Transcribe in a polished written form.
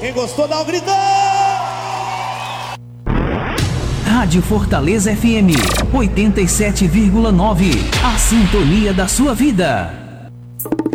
Quem gostou, dá um grito! Rádio Fortaleza FM 87,9. A sintonia da sua vida.